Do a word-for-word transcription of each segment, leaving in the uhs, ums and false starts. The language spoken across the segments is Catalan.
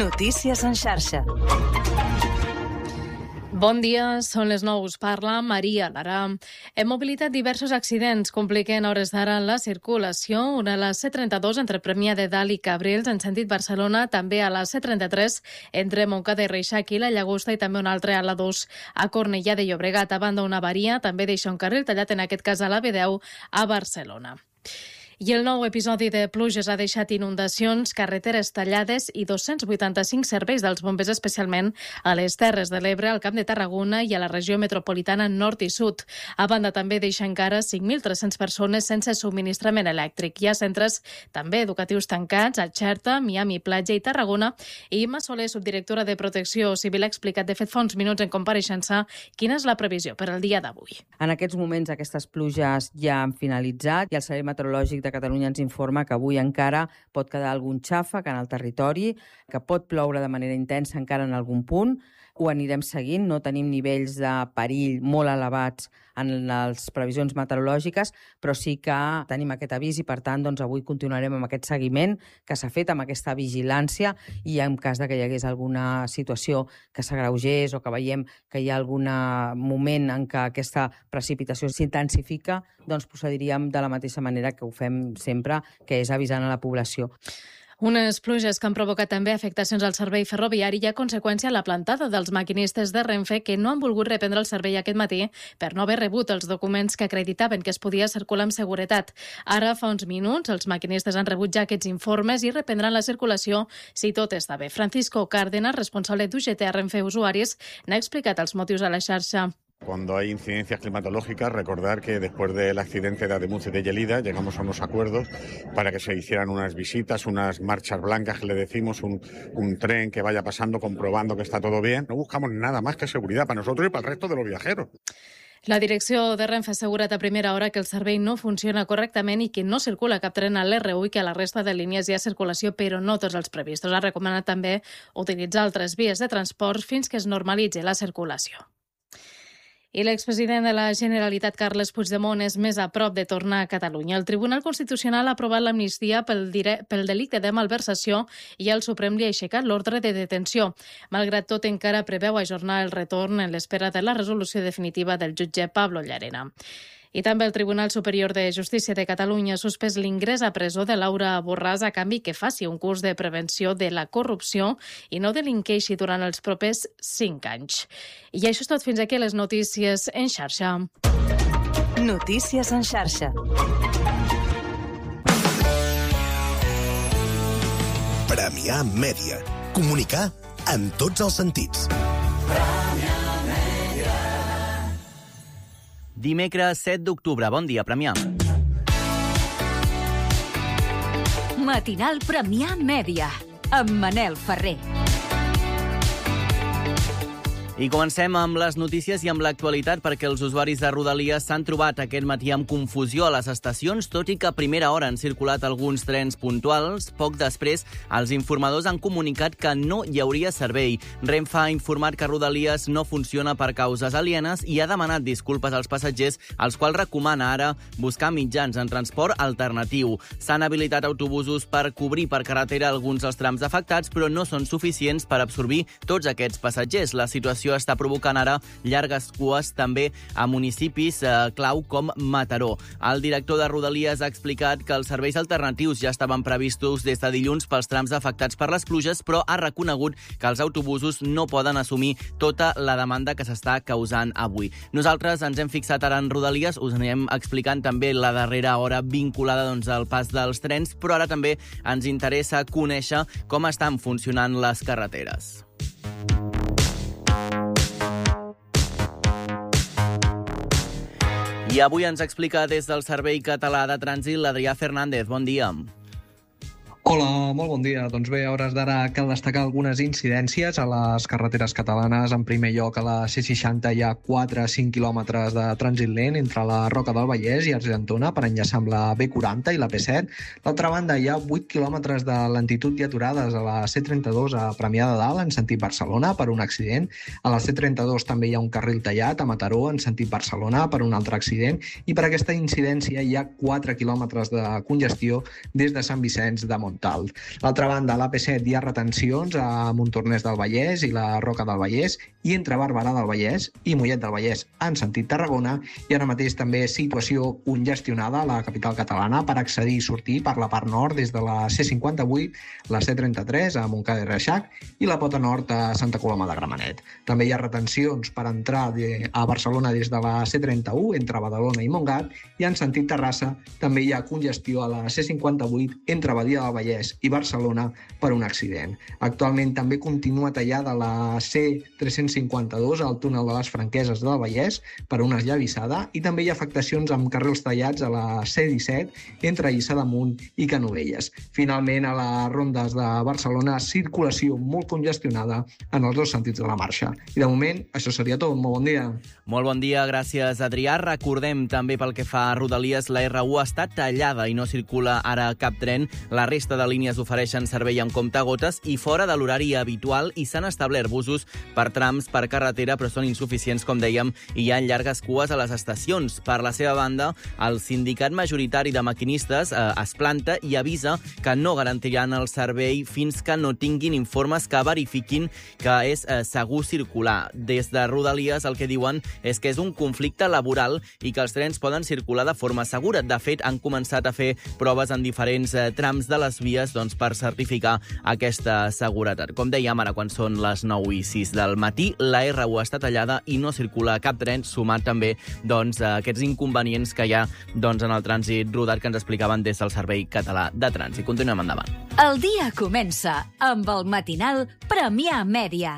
Notícies en xarxa. Bon dia, són les nou, us parla Maria Lara. Hem mobilitat diversos accidents, compliquen hores d'ara la circulació. Una a la C trenta-dos entre Premià de Dalt i Cabrils en sentit Barcelona, també a la C trenta-tres entre Montcada i Reixac i la Llagosta, i també una altra a la dos a Cornellà de Llobregat. A banda, una avaria també deixa un carril tallat, en aquest cas a la B deu a Barcelona. I el nou episodi de pluges ha deixat inundacions, carreteres tallades i dos-cents vuitanta-cinc serveis dels bombers, especialment a les Terres de l'Ebre, al Camp de Tarragona i a la regió metropolitana nord i sud. A banda, també deixa encara cinc mil tres-cents persones sense subministrament elèctric. Hi ha centres també educatius tancats a Xerta, Miami Platja i Tarragona. I Imma Soler, subdirectora de Protecció Civil, ha explicat de fet fa uns minuts en compareixença quina és la previsió per al dia d'avui. En aquests moments aquestes pluges ja han finalitzat i el Servei Meteorològic de Catalunya ens informa que avui encara pot quedar algun xàfec en el territori, que pot ploure de manera intensa encara en algun punt. Ho anirem seguint, no tenim nivells de perill molt elevats en les previsions meteorològiques, però sí que tenim aquest avís i, per tant, doncs, avui continuarem amb aquest seguiment que s'ha fet, amb aquesta vigilància, i en cas de que hi hagués alguna situació que s'agreugés o que veiem que hi ha algun moment en què aquesta precipitació s'intensifica, doncs procediríem de la mateixa manera que ho fem sempre, que és avisant a la població. Unes pluges que han provocat també afectacions al servei ferroviari i a conseqüència la plantada dels maquinistes de Renfe, que no han volgut reprendre el servei aquest matí per no haver rebut els documents que acreditaven que es podia circular amb seguretat. Ara, fa uns minuts, els maquinistes han rebut ja aquests informes i reprendran la circulació si tot està bé. Francisco Cárdenas, responsable d'U G T a Renfe Usuaris, n'ha explicat els motius a la xarxa. Cuando hay incidencias climatológicas, recordar que después del accidente de Ademuz y de Lleida llegamos a unos acuerdos para que se hicieran unas visitas, unas marchas blancas que le decimos, un, un tren que vaya pasando comprobando que está todo bien. No buscamos nada más que seguridad para nosotros y para el resto de los viajeros. La direcció de Renfe ha assegurat a primera hora que el servei no funciona correctament i que no circula cap tren a l'R u i que a la resta de línies hi ha circulació, però no tots els previstos. Ha recomanat també utilitzar altres vies de transport fins que es normalitzi la circulació. I l'expresident de la Generalitat, Carles Puigdemont, és més a prop de tornar a Catalunya. El Tribunal Constitucional ha aprovat l'amnistia pel, dire... pel delicte de malversació i el Suprem li ha aixecat l'ordre de detenció. Malgrat tot, encara preveu ajornar el retorn en l'espera de la resolució definitiva del jutge Pablo Llarena. I també el Tribunal Superior de Justícia de Catalunya ha suspès l'ingrés a presó de Laura Borràs a canvi que faci un curs de prevenció de la corrupció i no delinqueixi durant els propers cinc anys. I això és tot, fins aquí les notícies en xarxa. Notícies en xarxa. Premià Mèdia. Comunicar en tots els sentits. Dimecres set d'octubre. Bon dia, Premià. Matinal Premià Mèdia, amb Manel Ferrer. I comencem amb les notícies i amb l'actualitat, perquè els usuaris de Rodalies s'han trobat aquest matí amb confusió a les estacions, tot i que a primera hora han circulat alguns trens puntuals. Poc després, els informadors han comunicat que no hi hauria servei. Renfe ha informat que Rodalies no funciona per causes alienes i ha demanat disculpes als passatgers, als quals recomana ara buscar mitjans en transport alternatiu. S'han habilitat autobusos per cobrir per carretera alguns dels trams afectats, però no són suficients per absorbir tots aquests passatgers. La situació està provocant ara llargues cues també a municipis eh, clau com Mataró. El director de Rodalies ha explicat que els serveis alternatius ja estaven previstos des de dilluns pels trams afectats per les pluges, però ha reconegut que els autobusos no poden assumir tota la demanda que s'està causant avui. Nosaltres ens hem fixat ara en Rodalies, us anirem explicant també la darrera hora vinculada doncs, al pas dels trens, però ara també ens interessa conèixer com estan funcionant les carreteres. I avui ens explica des del Servei Català de Trànsit l'Adrià Fernández. Bon dia. Hola, molt bon dia. Doncs bé, a hores d'ara cal destacar algunes incidències a les carreteres catalanes. En primer lloc, a la C seixanta hi ha quatre a cinc quilòmetres de trànsit lent entre la Roca del Vallès i Argentona per enllaçar amb la B quaranta i la P set. D'altra banda, hi ha vuit quilòmetres de lentitud i aturades a la C trenta-dos a Premià de Dalt en sentit Barcelona per un accident. A la C trenta-dos també hi ha un carril tallat a Mataró en sentit Barcelona per un altre accident. I per aquesta incidència hi ha quatre quilòmetres de congestió des de Sant Vicenç de Montalt. molt alt. L'altra banda, a l'A P set hi ha retencions a Montornès del Vallès i la Roca del Vallès, i entre Barberà del Vallès i Mollet del Vallès en sentit Tarragona, i ara mateix també situació congestionada a la capital catalana per accedir i sortir per la part nord des de la C cinquanta-vuit, la C trenta-tres a Montcada i Reixac i la pota nord a Santa Coloma de Gramenet. També hi ha retencions per entrar a Barcelona des de la C trenta-u entre Badalona i Montgat, i en sentit Terrassa també hi ha congestió a la C cinquanta-vuit entre Badia del Vallès i Barcelona per un accident. Actualment també continua tallada la C tres-cents cinquanta-dos al túnel de les Franqueses del Vallès per una esllavissada, i també hi ha afectacions amb carrils tallats a la C disset entre Lliçà d'Amunt i Canovelles. Finalment, a les rondes de Barcelona, circulació molt congestionada en els dos sentits de la marxa. I de moment, això seria tot. Molt bon dia. Molt bon dia, gràcies, Adrià. Recordem també pel que fa a Rodalies, la R u està tallada i no circula ara cap tren. La resta de línies ofereixen servei amb comptagotes i fora de l'horari habitual, i s'han establert busos per trams per carretera, però són insuficients, com dèiem, i hi ha llargues cues a les estacions. Per la seva banda, el sindicat majoritari de maquinistes eh, es planta i avisa que no garantiran el servei fins que no tinguin informes que verifiquin que és eh, segur circular. Des de Rodalies el que diuen és que és un conflicte laboral i que els trens poden circular de forma segura. De fet, han començat a fer proves en diferents eh, trams de les vies doncs, per certificar aquesta seguretat. Com dèiem, ara quan són les nou i sis del matí, la R u està tallada i no circula cap tren, sumat també doncs, a aquests inconvenients que hi ha doncs, en el trànsit rodat que ens explicaven des del Servei Català de Trànsit. Continuem endavant. El dia comença amb el matinal Premià Mèdia.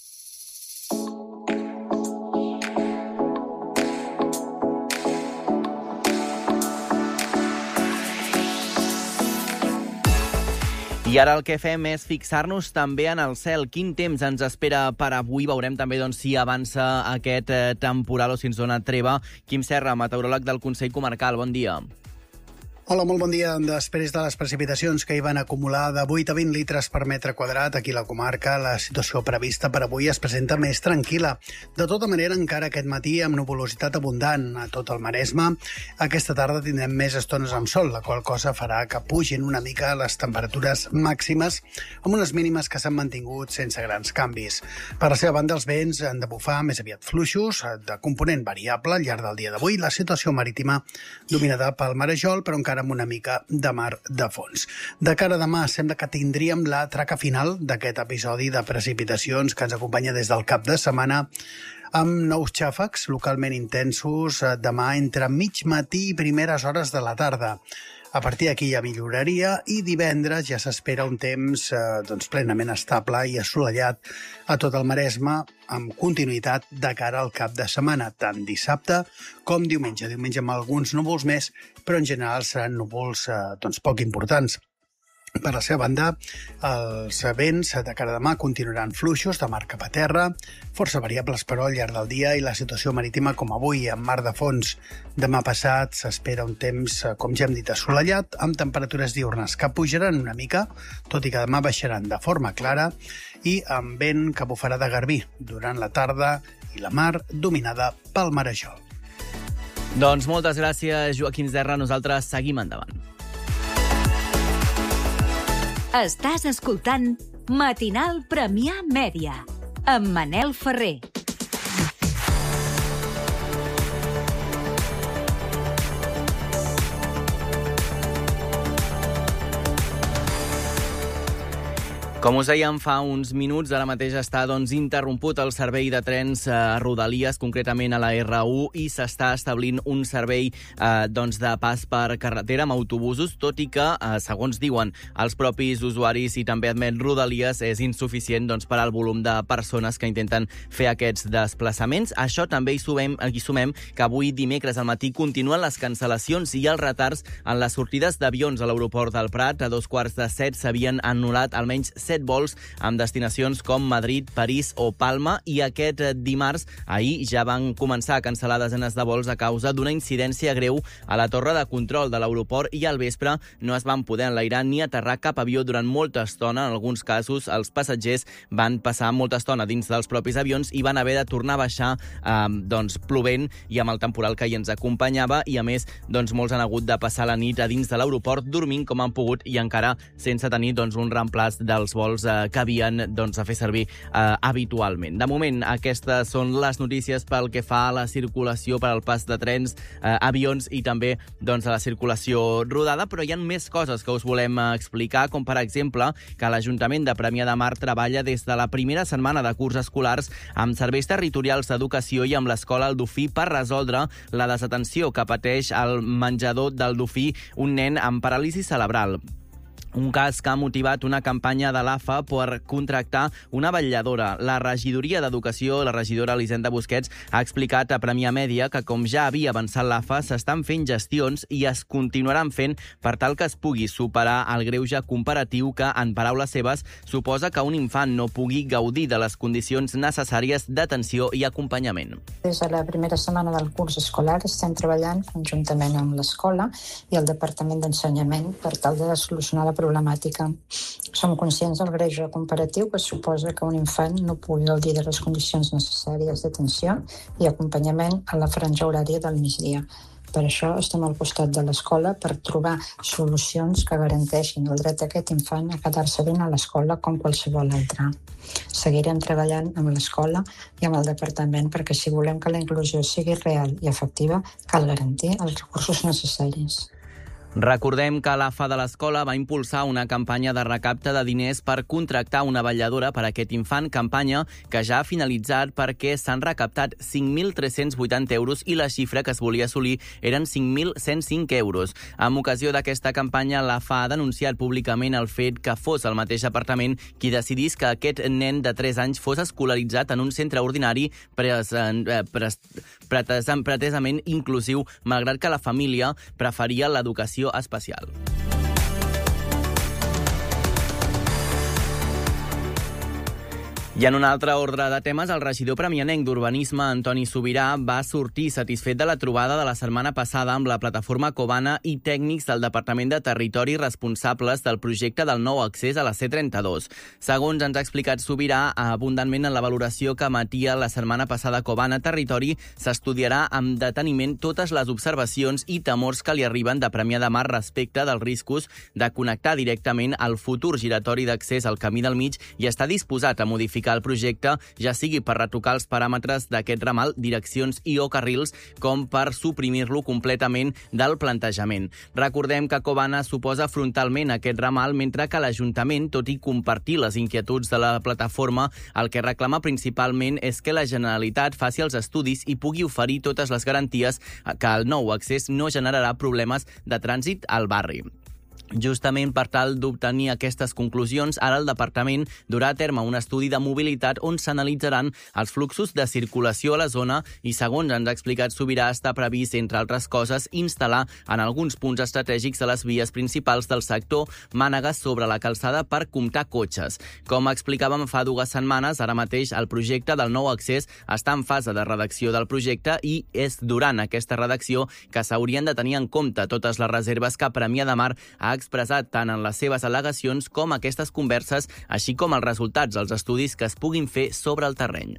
I ara el que fem és fixar-nos també en el cel. Quin temps ens espera per avui? Veurem també doncs, si avança aquest eh, temporal o si ens dona treva. Quim Serra, meteoròleg del Consell Comarcal, bon dia. Hola, molt bon dia. Després de les precipitacions que hi van acumular de vuit a vint litres per metre quadrat aquí a la comarca, la situació prevista per avui es presenta més tranquil·la. De tota manera, encara aquest matí amb nuvolositat abundant a tot el Maresme, aquesta tarda tindrem més estones amb sol, la qual cosa farà que pugin una mica les temperatures màximes amb unes mínimes que s'han mantingut sense grans canvis. Per la seva banda, els vents han de bufar més aviat fluixos, de component variable al llarg del dia d'avui. La situació marítima dominada pel marejol, però encara amb una mica de mar de fons. De cara a demà sembla que tindríem la traca final d'aquest episodi de precipitacions que ens acompanya des del cap de setmana, amb nous xàfecs localment intensos demà entre mig matí i primeres hores de la tarda. A partir d'aquí ja milloraria i divendres ja s'espera un temps eh, doncs, plenament estable i assolellat a tot el Maresme, amb continuïtat de cara al cap de setmana, tant dissabte com diumenge. Diumenge amb alguns núvols més, però en general seran núvols eh, doncs, poc importants. Per la seva banda, els vents de cara a demà continuaran fluixos de mar cap a terra, força variables però al llarg del dia, i la situació marítima com avui amb mar de fons demà passat s'espera un temps, com ja hem dit, assolellat, amb temperatures diurnes que pujaran una mica, tot i que demà baixaran de forma clara, i amb vent que bufarà de garbí durant la tarda i la mar dominada pel marejol. Doncs moltes gràcies, Joaquim Serra. Nosaltres seguim endavant. Estàs escoltant Matinal Premià Mèdia amb Manel Ferrer. Com us dèiem fa uns minuts, ara mateix està doncs, interromput el servei de trens a Rodalies, concretament a la R u, i s'està establint un servei eh, doncs, de pas per carretera amb autobusos, tot i que, eh, segons diuen els propis usuaris i també admet Rodalies, és insuficient doncs, per al volum de persones que intenten fer aquests desplaçaments. Això també hi sumem, hi sumem que avui dimecres al matí continuen les cancel·lacions i els retards en les sortides d'avions a l'aeroport del Prat. A dos quarts de set s'havien anul·lat almenys set disset vols amb destinacions com Madrid, París o Palma, i aquest dimarts, ahir, ja van començar a cancel·lar desenes de vols a causa d'una incidència greu a la torre de control de l'aeroport, i al vespre no es van poder enlairar ni aterrar cap avió durant molta estona. En alguns casos, els passatgers van passar molta estona dins dels propis avions i van haver de tornar a baixar eh, doncs, plovent i amb el temporal que hi ens acompanyava, i a més doncs, molts han hagut de passar la nit a dins de l'aeroport dormint com han pogut i encara sense tenir doncs, un reemplaç dels vols eh, que havien doncs, a fer servir eh, habitualment. De moment, aquestes són les notícies pel que fa a la circulació per al pas de trens, eh, avions i també doncs, a la circulació rodada, però hi ha més coses que us volem explicar, com per exemple que l'Ajuntament de Premià de Mar treballa des de la primera setmana de curs escolars amb serveis territorials d'educació i amb l'Escola El Dofí per resoldre la desatenció que pateix al menjador del Dofí un nen amb paràlisi cerebral. Un cas que ha motivat una campanya de l'A F A per contractar una vetlladora. La regidoria d'Educació, la regidora Elisenda Busquets, ha explicat a Premià Mèdia que, com ja havia avançat l'A F A, s'estan fent gestions i es continuaran fent per tal que es pugui superar el greuge comparatiu que, en paraules seves, suposa que un infant no pugui gaudir de les condicions necessàries d'atenció i acompanyament. Des de la primera setmana del curs escolar estem treballant conjuntament amb l'escola i el Departament d'Ensenyament per tal de solucionar la problemàtica. Som conscients del greuge comparatiu que suposa que un infant no pugui gaudir de les condicions necessàries d'atenció i acompanyament a la franja horària del migdia. Per això estem al costat de l'escola per trobar solucions que garanteixin el dret d'aquest infant a quedar-se ben a l'escola com qualsevol altre. Seguirem treballant amb l'escola i amb el departament perquè si volem que la inclusió sigui real i efectiva, cal garantir els recursos necessaris. Recordem que l'A F A de l'escola va impulsar una campanya de recapte de diners per contractar una vetlladora per a aquest infant, campanya que ja ha finalitzat perquè s'han recaptat cinc mil tres-cents vuitanta euros i la xifra que es volia assolir eren cinc mil cent cinc euros. Amb ocasió d'aquesta campanya, l'A F A ha denunciat públicament el fet que fos el mateix departament qui decidís que aquest nen de tres anys fos escolaritzat en un centre ordinari pres, eh, pres, pretes, pretesament inclusiu, malgrat que la família preferia l'educació especial. I en un altre ordre de temes, el regidor premianenc d'Urbanisme, Antoni Subirà, va sortir satisfet de la trobada de la setmana passada amb la plataforma Covana i tècnics del Departament de Territori responsables del projecte del nou accés a la C trenta-dos. Segons ens ha explicat Subirà, abundantment en la valoració que emetia la setmana passada Covana Territori, s'estudiarà amb deteniment totes les observacions i temors que li arriben de Premià de Mar respecte dels riscos de connectar directament al futur giratori d'accés al Camí del Mig i està disposat a modificar el projecte, ja sigui per retocar els paràmetres d'aquest ramal, direccions i o carrils, com per suprimir-lo completament del plantejament. Recordem que Covana suposa frontalment aquest ramal, mentre que l'Ajuntament, tot i compartir les inquietuds de la plataforma, el que reclama principalment és que la Generalitat faci els estudis i pugui oferir totes les garanties que el nou accés no generarà problemes de trànsit al barri. Justament per tal d'obtenir aquestes conclusions, ara el Departament durà a terme un estudi de mobilitat on s'analitzaran els fluxos de circulació a la zona i, segons ens ha explicat Subirà, està previst, entre altres coses, instal·lar en alguns punts estratègics de les vies principals del sector mànegues sobre la calçada per comptar cotxes. Com explicàvem fa dues setmanes, ara mateix el projecte del nou accés està en fase de redacció del projecte i és durant aquesta redacció que s'haurien de tenir en compte totes les reserves que Premià de Mar ha expressat tant en les seves al·legacions com aquestes converses, així com els resultats dels estudis que es puguin fer sobre el terreny.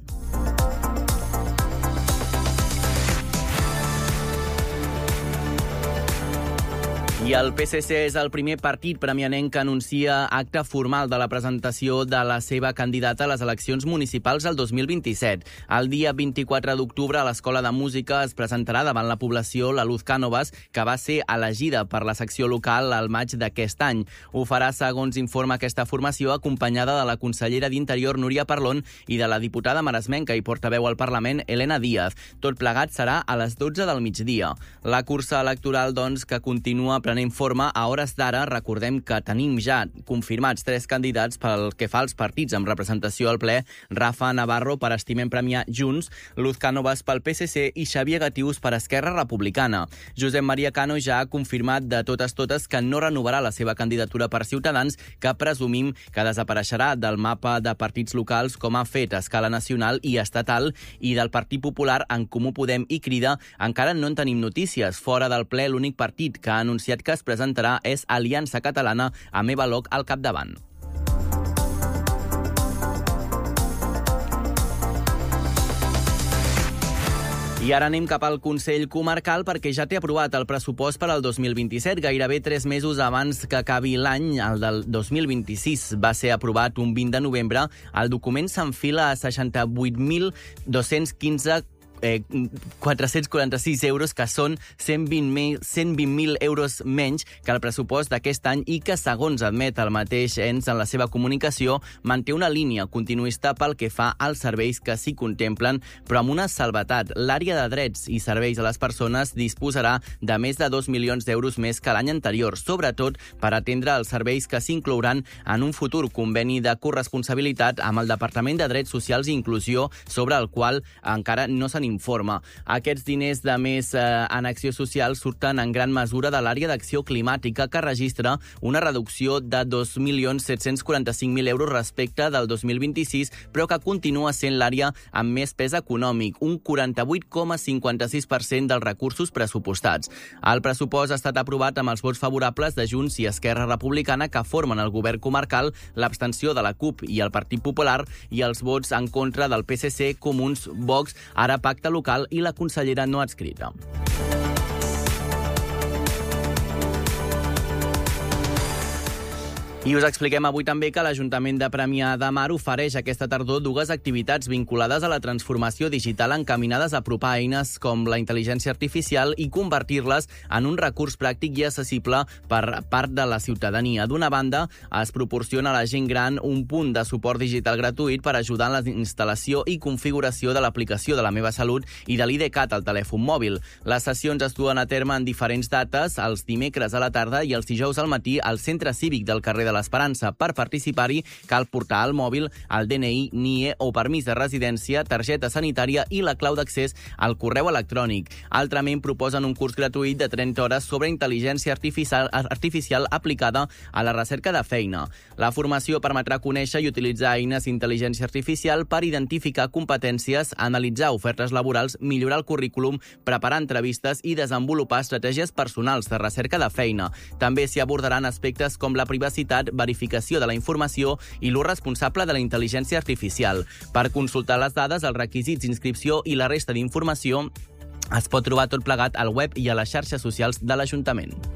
I el P S C és el primer partit premianenc que anuncia acte formal de la presentació de la seva candidata a les eleccions municipals el dos mil vint-i-set. El dia vint-i-quatre d'octubre a l'Escola de Música es presentarà davant la població la Luz Cànovas, que va ser elegida per la secció local al maig d'aquest any. Ho farà, segons informa aquesta formació, acompanyada de la consellera d'Interior Núria Parlon i de la diputada maresmenca i portaveu al Parlament Elena Díaz. Tot plegat serà a les dotze del migdia. La cursa electoral, doncs, que continua prenent prenem forma. A hores d'ara recordem que tenim ja confirmats tres candidats pel que fa als partits amb representació al ple: Rafa Navarro per Estimem Premià Junts, Luz Cánovas pel P S C i Xavier Gatius per Esquerra Republicana. Josep Maria Cano ja ha confirmat de totes totes que no renovarà la seva candidatura per Ciutadans, que presumim que desapareixerà del mapa de partits locals com ha fet a escala nacional i estatal, i del Partit Popular, En Comú Podem i Crida encara no en tenim notícies. Fora del ple, l'únic partit que ha anunciat que es presentarà és Aliança Catalana, amb Eva Loch al capdavant. I ara anem cap al Consell Comarcal perquè ja té aprovat el pressupost per al dos mil vint-i-set, gairebé tres mesos abans que acabi l'any. El del dos mil vint-i-sis va ser aprovat un vint de novembre. El document s'enfila a seixanta-vuit mil dos-cents quinze Eh, quatre-cents quaranta-sis euros, que són cent vint mil euros menys que el pressupost d'aquest any i que, segons admet el mateix ens en la seva comunicació, manté una línia continuista pel que fa als serveis que s'hi contemplen, però amb una salvetat. L'àrea de drets i serveis a les persones disposarà de més de dos milions d'euros més que l'any anterior, sobretot per atendre els serveis que s'inclouran en un futur conveni de corresponsabilitat amb el Departament de Drets Socials i Inclusió, sobre el qual encara no se n'informa. Aquests diners de més eh, en acció social surten en gran mesura de l'àrea d'acció climàtica, que registra una reducció de dos milions set-cents quaranta-cinc mil euros respecte del dos mil vint-i-sis, però que continua sent l'àrea amb més pes econòmic, un quaranta-vuit coma cinquanta-sis per cent dels recursos pressupostats. El pressupost ha estat aprovat amb els vots favorables de Junts i Esquerra Republicana, que formen el govern comarcal, l'abstenció de la CUP i el Partit Popular i els vots en contra del P S C, Comuns, Vox, Ara Pacte Local i la consellera no adscrita. I us expliquem avui també que l'Ajuntament de Premià de Mar ofereix aquesta tardor dues activitats vinculades a la transformació digital encaminades a apropar eines com la intel·ligència artificial i convertir-les en un recurs pràctic i accessible per part de la ciutadania. D'una banda, es proporciona a la gent gran un punt de suport digital gratuït per ajudar en la instal·lació i configuració de l'aplicació de la Meva Salut i de l'I D CAT al telèfon mòbil. Les sessions es duen a terme en diferents dates, els dimecres a la tarda i els dijous al matí al Centre Cívic del carrer de l'Esperança. Per participar-hi cal portar al mòbil el D N I, N I E o permís de residència, targeta sanitària i la clau d'accés al correu electrònic. Altrament, proposen un curs gratuït de trenta hores sobre intel·ligència artificial, artificial aplicada a la recerca de feina. La formació permetrà conèixer i utilitzar eines d'intel·ligència artificial per identificar competències, analitzar ofertes laborals, millorar el currículum, preparar entrevistes i desenvolupar estratègies personals de recerca de feina. També s'hi abordaran aspectes com la privacitat, verificació de la informació i l'ús responsable de la intel·ligència artificial. Per consultar les dades, els requisits d'inscripció i la resta d'informació es pot trobar tot plegat al web i a les xarxes socials de l'Ajuntament.